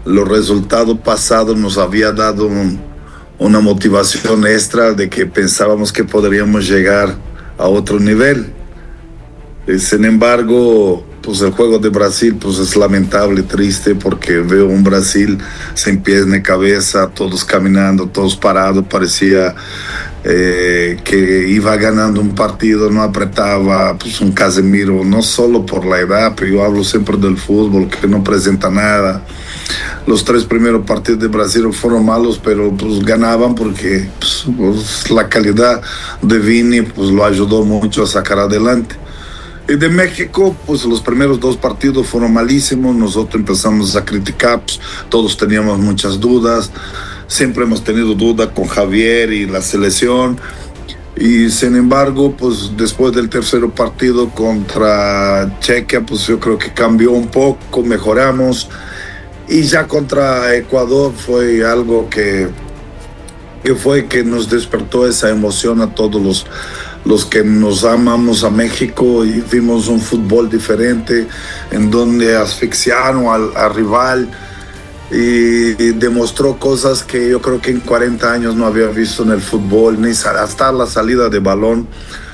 los resultados pasados nos había dado una motivación extra de que pensábamos que podríamos llegar a otro nivel. Sin embargo, pues el juego de Brasil pues es lamentable, triste, porque veo un Brasil sin pies ni cabeza, todos caminando, todos parados, parecía que iba ganando un partido, no apretaba, pues un Casemiro, no solo por la edad, pero yo hablo siempre del fútbol, que no presenta nada. Los 3 primeros partidos de Brasil fueron malos, pero pues ganaban porque pues, la calidad de Vini pues lo ayudó mucho a sacar adelante. Y de México, pues los primeros 2 partidos fueron malísimos, nosotros empezamos a criticar, pues, todos teníamos muchas dudas, siempre hemos tenido dudas con Javier y la selección, y sin embargo, pues después del tercer partido contra Chequia, pues yo creo que cambió un poco, mejoramos, y ya contra Ecuador fue algo que nos despertó esa emoción a todos los que nos amamos a México, y vimos un fútbol diferente en donde asfixiaron al rival y demostró cosas que yo creo que en 40 años no había visto en el fútbol, ni hasta la salida de balón.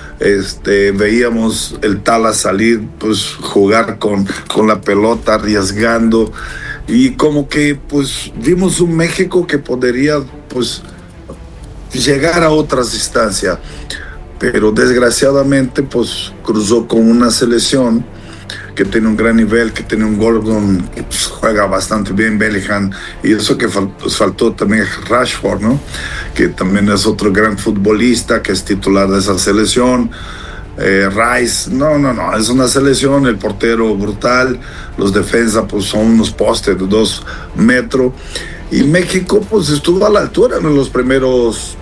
Veíamos el Tala salir, pues jugar con la pelota, arriesgando, y como que pues vimos un México que podría pues llegar a otras instancias. Pero desgraciadamente pues cruzó con una selección que tiene un gran nivel, que tiene un Gordon que pues, juega bastante bien, Bellingham, y eso que faltó también Rashford, ¿no? Que también es otro gran futbolista, que es titular de esa selección. Rice, no, es una selección, el portero brutal, los defensas pues son unos postes de 2 metros, y México pues estuvo a la altura en los primeros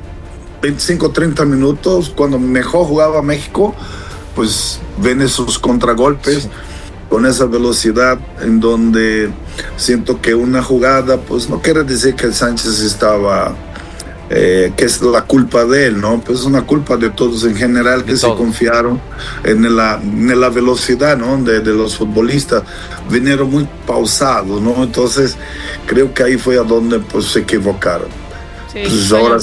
25-30 minutos, cuando mejor jugaba México, pues ven esos contragolpes, sí, con esa velocidad, en donde siento que una jugada, pues no quiere decir que el Sánchez estaba, que es la culpa de él, ¿no? Pues es una culpa de todos en general, que se confiaron en la velocidad, ¿no? De los futbolistas, vinieron muy pausados, ¿no? Entonces creo que ahí fue a donde pues se equivocaron. Sí, pues ahora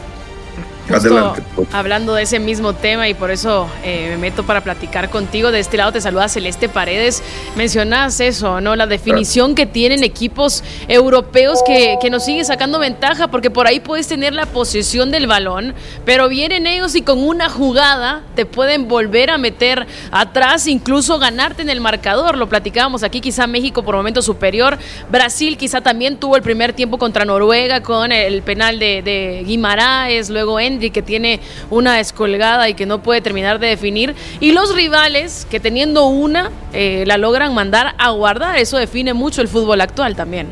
Adelante. Hablando de ese mismo tema, y por eso me meto para platicar contigo. De este lado te saluda Celeste Paredes. Mencionas eso, ¿no? La definición que tienen equipos europeos que nos sigue sacando ventaja, porque por ahí puedes tener la posesión del balón, pero vienen ellos y con una jugada te pueden volver a meter atrás, incluso ganarte en el marcador. Lo platicábamos aquí, quizá México por momento superior. Brasil quizá también tuvo el primer tiempo contra Noruega con el penal de Guimaraes, luego que tiene una descolgada y que no puede terminar de definir, y los rivales que teniendo una la logran mandar a guardar. Eso define mucho el fútbol actual también.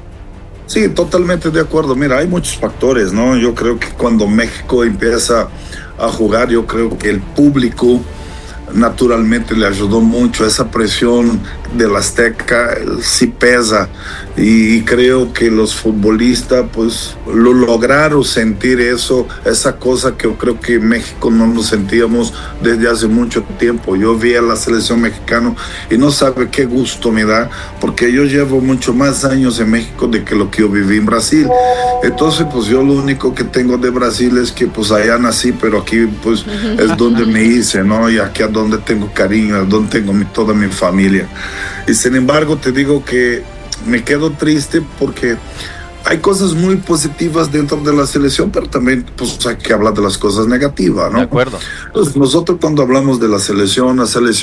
Sí, totalmente de acuerdo. Mira, hay muchos factores, ¿no? Yo creo que cuando México empieza a jugar, yo creo que el público naturalmente le ayudó mucho. Esa presión del Azteca sí pesa, y creo que los futbolistas pues lo lograron sentir eso, esa cosa que yo creo que en México no nos sentíamos desde hace mucho tiempo. Yo vi a la selección mexicana y no sabe qué gusto me da, porque yo llevo mucho más años en México de que lo que yo viví en Brasil. Entonces pues yo lo único que tengo de Brasil es que pues allá nací, pero aquí pues es donde me hice, ¿no? Y aquí es donde tengo cariño, es donde tengo toda mi familia. Y sin embargo te digo que me quedo triste porque hay cosas muy positivas dentro de la selección, pero también pues hay que hablar de las cosas negativas, ¿no? De acuerdo. Entonces, nosotros cuando hablamos de la selección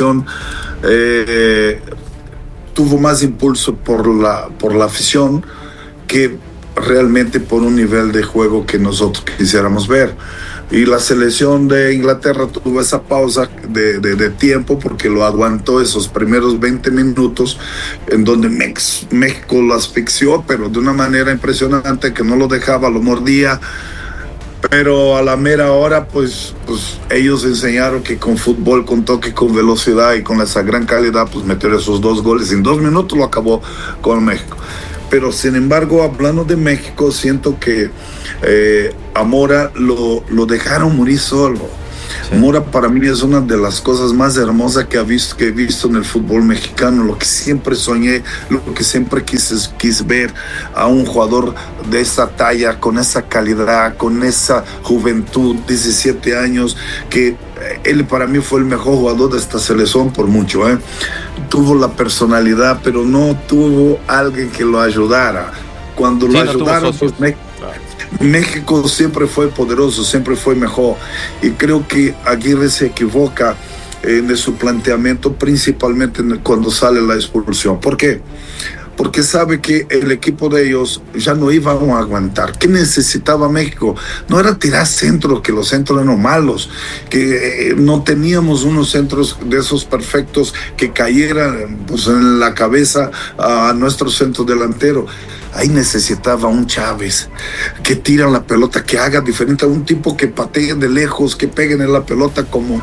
tuvo más impulso por la afición que realmente por un nivel de juego que nosotros quisiéramos ver. Y la selección de Inglaterra tuvo esa pausa de tiempo porque lo aguantó esos primeros 20 minutos en donde México lo asfixió, pero de una manera impresionante, que no lo dejaba, lo mordía. Pero a la mera hora, pues ellos enseñaron que con fútbol, con toque, con velocidad y con esa gran calidad, pues meter esos 2 goles. En 2 minutos lo acabó con México. Pero sin embargo, hablando de México, siento que a Mora lo dejaron morir solo. Sí. Mora para mí es una de las cosas más hermosas que he visto en el fútbol mexicano, lo que siempre soñé, lo que siempre quise ver a un jugador de esa talla, con esa calidad, con esa juventud, 17 años, que él para mí fue el mejor jugador de esta selección por mucho. Tuvo la personalidad, pero no tuvo alguien que lo ayudara. Cuando lo ayudaron, pues México siempre fue poderoso, siempre fue mejor. Y creo que Aguirre se equivoca en su planteamiento, principalmente cuando sale la expulsión. ¿Por qué? Porque sabe que el equipo de ellos ya no iba a aguantar. ¿Qué necesitaba México? No era tirar centros, que los centros eran malos, que no teníamos unos centros de esos perfectos que cayeran pues, en la cabeza a nuestro centro delantero. Ahí necesitaba un Chávez que tira la pelota, que haga diferente, a un tipo que patee de lejos, que peguen en la pelota como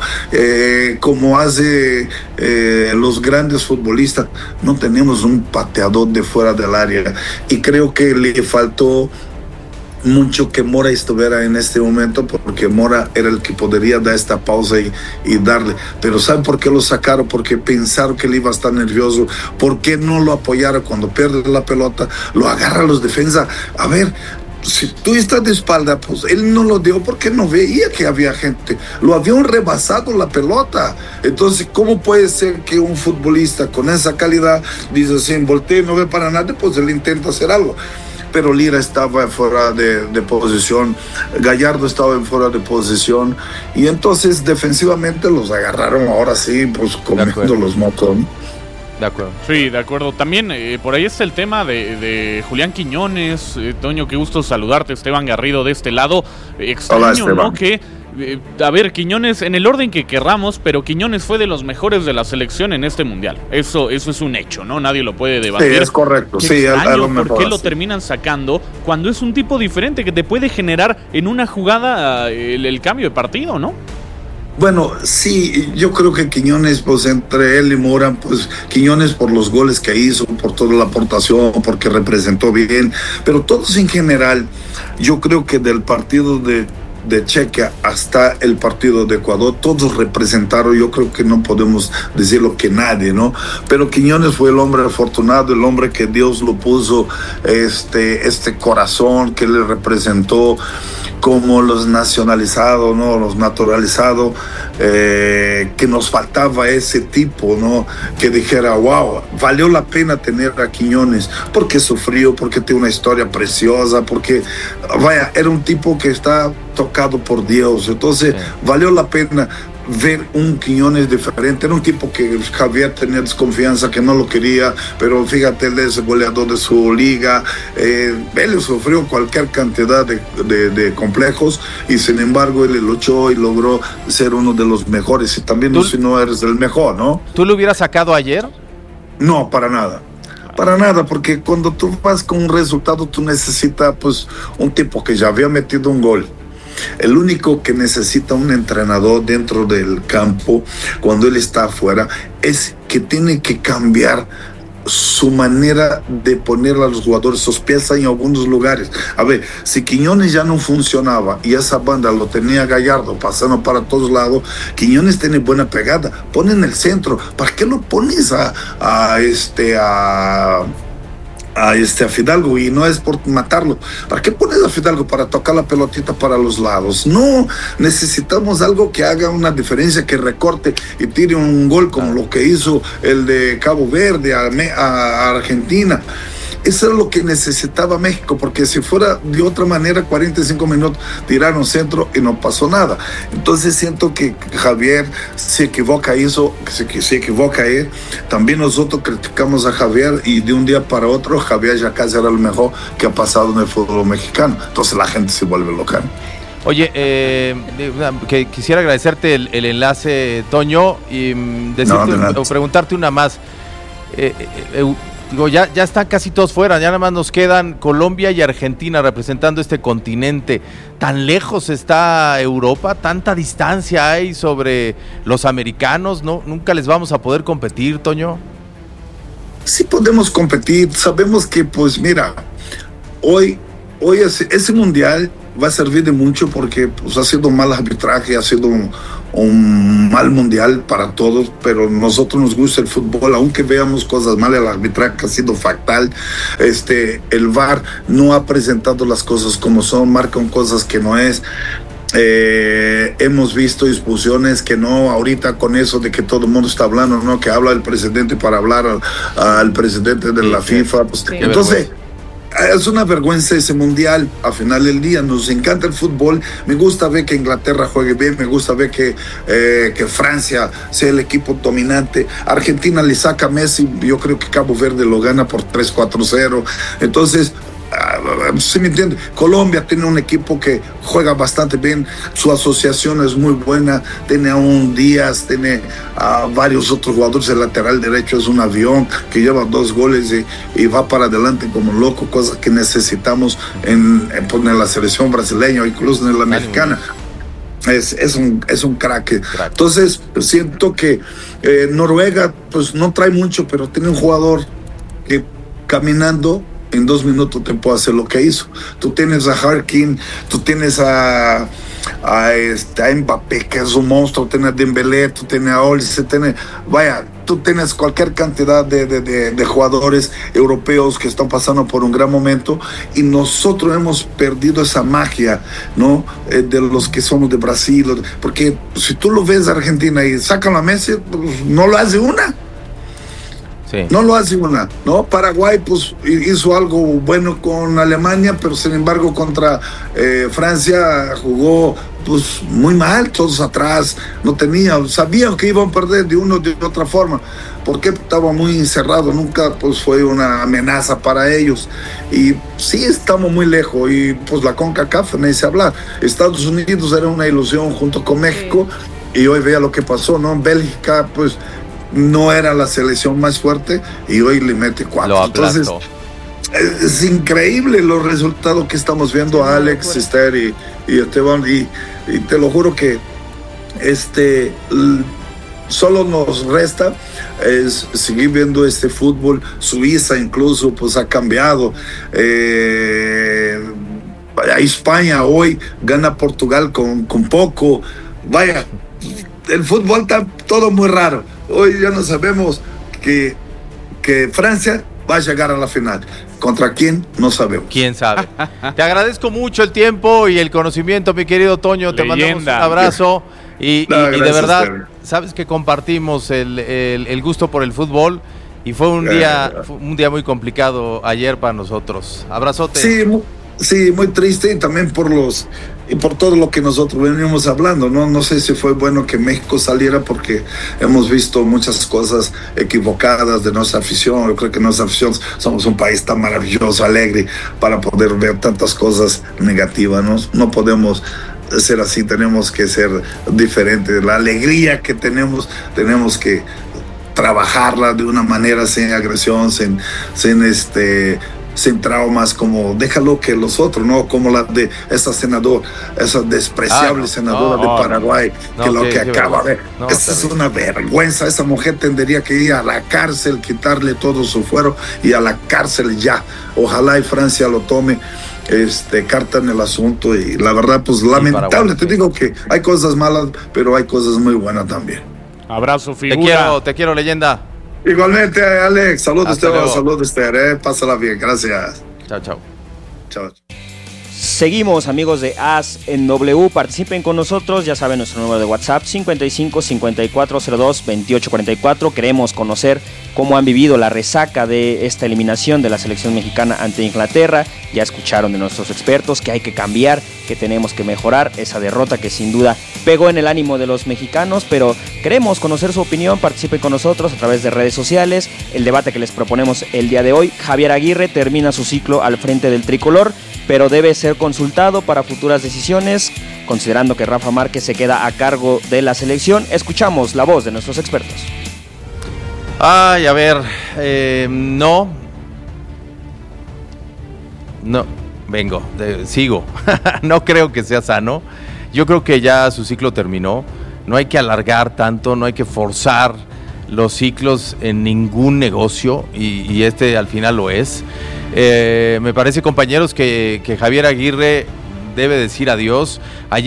hace los grandes futbolistas. No tenemos un pateador de fuera del área y creo que le faltó mucho que Mora estuviera en este momento, porque Mora era el que podría dar esta pausa y darle. Pero ¿saben por qué lo sacaron? Porque pensaron que él iba a estar nervioso. ¿Por qué no lo apoyaron cuando pierde la pelota? Lo agarra los defensas. A ver, si tú estás de espalda, pues él no lo dio porque no veía que había gente. Lo habían rebasado la pelota. Entonces, ¿cómo puede ser que un futbolista con esa calidad dice así, voltea y no ve para nada? Pues él intenta hacer algo. Pero Lira estaba fuera de posición, Gallardo estaba en fuera de posición, y entonces defensivamente los agarraron ahora sí, pues comiendo los mocos. De acuerdo. Sí, de acuerdo. También por ahí está el tema de Julián Quiñones. Toño, qué gusto saludarte. Esteban Garrido de este lado. Extraño, hola, ¿no? Que a ver, Quiñones, en el orden que querramos, pero Quiñones fue de los mejores de la selección en este mundial. Eso es un hecho, ¿no? Nadie lo puede debatir. Sí, es correcto. Qué extraño, ¿por qué lo terminan sacando cuando es un tipo diferente que te puede generar en una jugada el cambio de partido, ¿no? Bueno, sí, yo creo que Quiñones, pues entre él y Mora, pues Quiñones por los goles que hizo, por toda la aportación, porque representó bien, pero todos en general, yo creo que del partido de Chequia hasta el partido de Ecuador, todos representaron, yo creo que no podemos decirlo que nadie, ¿no? Pero Quiñones fue el hombre afortunado, el hombre que Dios lo puso, este corazón que le representó, como los nacionalizados, ¿no? Los naturalizados, que nos faltaba ese tipo, ¿no? Que dijera, wow, valió la pena tener a Quiñones, porque sufrió, porque tiene una historia preciosa, porque, vaya, era un tipo que está tocado por Dios. Entonces, sí, valió la pena ver un Quiñones diferente. Era un tipo que Javier tenía desconfianza, que no lo quería, pero fíjate, él es el goleador de su liga. Él sufrió cualquier cantidad de complejos y sin embargo él luchó y logró ser uno de los mejores. Y también si no eres el mejor, ¿no? ¿Tú lo hubieras sacado ayer? No, para nada. Para nada, porque cuando tú vas con un resultado, tú necesitas pues un tipo que ya había metido un gol. El único que necesita un entrenador dentro del campo cuando él está afuera es que tiene que cambiar su manera de poner a los jugadores sus piezas en algunos lugares. A ver, si Quiñones ya no funcionaba y esa banda lo tenía Gallardo pasando para todos lados, Quiñones tiene buena pegada, pone en el centro. ¿Para qué lo pones a Fidalgo? Y no es por matarlo. ¿Para qué pones a Fidalgo? Para tocar la pelotita para los lados. No, necesitamos algo que haga una diferencia, que recorte y tire un gol como lo que hizo el de Cabo Verde a Argentina. Eso es lo que necesitaba México, porque si fuera de otra manera, 45 minutos tiraron centro y no pasó nada. Entonces siento que Javier se equivoca se equivoca él. También nosotros criticamos a Javier y de un día para otro Javier ya casi era lo mejor que ha pasado en el fútbol mexicano. Entonces la gente se vuelve loca. Oye, que quisiera agradecerte el enlace, Toño, y decirte, o preguntarte una más. Digo, ya están casi todos fuera, ya nada más nos quedan Colombia y Argentina representando este continente. ¿Tan lejos está Europa? ¿Tanta distancia hay sobre los americanos? ¿No? ¿Nunca les vamos a poder competir, Toño? Sí podemos competir, sabemos que, pues mira, hoy ese mundial va a servir de mucho porque pues, ha sido mal arbitraje, ha sido un mal mundial para todos, pero nosotros nos gusta el fútbol, aunque veamos cosas malas, el arbitraje ha sido fatal, el VAR no ha presentado las cosas como son, marcan cosas que no es. Hemos visto expulsiones que no, ahorita con eso de que todo el mundo está hablando, ¿no? Que habla el presidente para hablar al presidente de la FIFA, pues, sí. Entonces es una vergüenza ese mundial. Al final del día nos encanta el fútbol, me gusta ver que Inglaterra juegue bien, me gusta ver que Francia sea el equipo dominante. Argentina le saca a Messi, yo creo que Cabo Verde lo gana por 3-4-0, entonces ¿sí me entiende? Colombia tiene un equipo que juega bastante bien, su asociación es muy buena, tiene a un Díaz, tiene a varios otros jugadores, el lateral derecho es un avión que lleva 2 goles y va para adelante como loco, cosa que necesitamos en la selección brasileña o incluso en la mexicana. Es un crack. Entonces siento que Noruega pues no trae mucho, pero tiene un jugador que caminando en 2 minutos te puede hacer lo que hizo. Tú tienes a Harkin, tú tienes a Mbappé, que es un monstruo, tienes a Dembélé, tú tienes a Olise, tú tienes cualquier cantidad de jugadores europeos que están pasando por un gran momento, y nosotros hemos perdido esa magia, ¿no? De los que somos de Brasil, porque si tú lo ves a Argentina y sacan a Messi, pues no lo hace una. Sí. No lo hace una, ¿no? Paraguay pues hizo algo bueno con Alemania, pero sin embargo contra Francia jugó pues muy mal, todos atrás, sabían que iban a perder de una o de otra forma, porque estaba muy encerrado, nunca pues fue una amenaza para ellos, y sí estamos muy lejos, y pues la CONCACAF no se hablar. Estados Unidos era una ilusión junto con México, y hoy vea lo que pasó, ¿no? Bélgica pues no era la selección más fuerte y hoy le mete 4. Entonces es increíble los resultados que estamos viendo a Alex, Esther y Esteban, y te lo juro que solo nos resta es seguir viendo este fútbol. Suiza incluso pues ha cambiado, a España hoy gana Portugal con poco. Vaya, el fútbol está todo muy raro. Hoy ya no sabemos que Francia va a llegar a la final. ¿Contra quién? No sabemos. ¿Quién sabe? Te agradezco mucho el tiempo y el conocimiento, mi querido Toño. Te mandamos un abrazo y de verdad, Terry, sabes que compartimos el gusto por el fútbol, y fue un día muy complicado ayer para nosotros. Abrazote. Sí, muy triste, y también por todo lo que nosotros venimos hablando, ¿no? No sé si fue bueno que México saliera, porque hemos visto muchas cosas equivocadas de nuestra afición. Yo creo que nuestra afición somos un país tan maravilloso, alegre, para poder ver tantas cosas negativas, ¿no? No podemos ser así, tenemos que ser diferentes. La alegría que tenemos que trabajarla de una manera sin agresión, sin traumas, como déjalo que los otros, ¿no? Como la de esa despreciable senadora de Paraguay, que acaba de... Esa es una vergüenza. Esa mujer tendría que ir a la cárcel, quitarle todo su fuero y a la cárcel ya. Ojalá y Francia lo tome carta en el asunto, y la verdad pues lamentable. Paraguay, te digo que hay cosas malas, pero hay cosas muy buenas también. Abrazo, figura. Te quiero, leyenda. Igualmente, Alex. Saludos, Esther. Pásala bien. Gracias. Chao. Seguimos, amigos de AS en W. Participen con nosotros. Ya saben, nuestro número de WhatsApp 55 5402 2844. Queremos conocer cómo han vivido la resaca de esta eliminación de la selección mexicana ante Inglaterra. Ya escucharon de nuestros expertos que hay que cambiar, que tenemos que mejorar esa derrota que sin duda pegó en el ánimo de los mexicanos, pero queremos conocer su opinión. Participen con nosotros a través de redes sociales. El debate que les proponemos el día de hoy: Javier Aguirre termina su ciclo al frente del tricolor, pero debe ser consultado para futuras decisiones, considerando que Rafa Márquez se queda a cargo de la selección. Escuchamos la voz de nuestros expertos. A ver, sigo. No creo que sea sano. Yo creo que ya su ciclo terminó. No hay que alargar tanto, no hay que forzar los ciclos en ningún negocio, y al final lo es. Me parece, compañeros, que Javier Aguirre debe decir adiós. Ayer